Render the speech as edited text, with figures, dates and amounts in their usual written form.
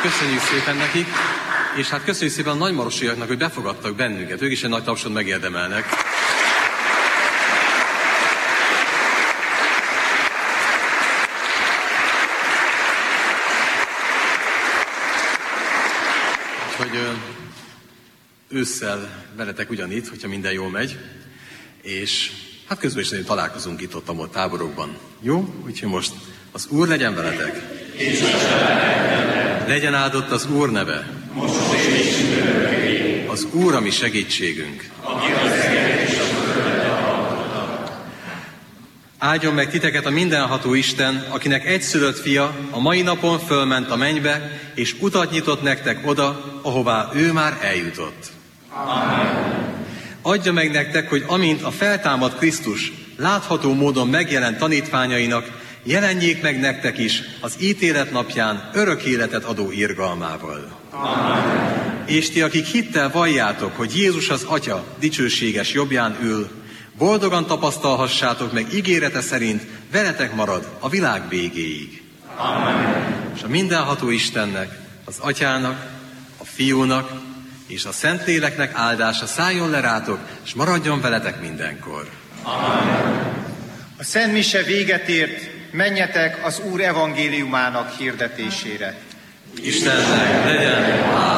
Köszönjük szépen nekik, és hát köszönjük szépen a nagymarosiaknak, hogy befogadtak bennünket. Ők is egy nagy tapsot megérdemelnek. Úgyhogy ősszel veletek ugyanitt, hogyha minden jól megy, és hát közben is találkozunk itt ott táborokban. Jó? Úgyhogy most az Úr legyen veletek. És legyen áldott az Úr neve. most és örökké. Az Úr a mi segítségünk. Aki az eget és a földet alkotta. Áldjon meg titeket a mindenható Isten, akinek egyszülött fia a mai napon fölment a mennybe, és utat nyitott nektek oda, ahová ő már eljutott. Amen. Adja meg nektek, hogy amint a feltámadt Krisztus látható módon megjelent tanítványainak, jelenjék meg nektek is az ítélet napján örök életet adó irgalmával. Amen. És ti, akik hittel valljátok, hogy Jézus az Atya dicsőséges jobbján ül, boldogan tapasztalhassátok meg ígérete szerint veletek marad a világ végéig. Amen. És a mindenható Istennek, az Atyának, a Fiúnak és a Szentléleknek áldása szálljon le rátok, és maradjon veletek mindenkor. Amen. A Szent Mise véget ért, menjetek az Úr evangéliumának hirdetésére. Istennek legyen